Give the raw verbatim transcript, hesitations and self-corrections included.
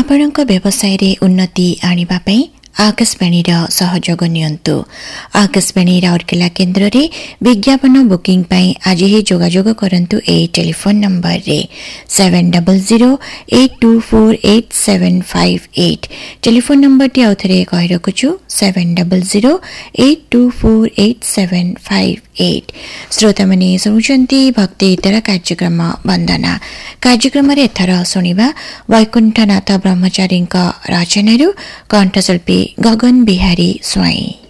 आपणक व्यवसाय रे उन्नति आनिबा पई आकाशवाणी रा सहयोग नियंतु। आकाशवाणी राउरकेला केंद्र रे विज्ञापन बुकिंग पई आज ही जोगाजोग करंतु ए टेलीफोन नंबर रे seven double zero eight to four eight seven five eight. Telephone number T आउथरे कहि रखुछु seven double zero eight to four eight seven five eight. श्रोता माने सुनुचंती भक्ति इतर कार्यक्रम वंदना। कार्यक्रम रे एथर सुनिबा वैकुंठनाथ ब्रह्मचारी रचनारू कंठशिल्पी गगन बिहारी स्वाई।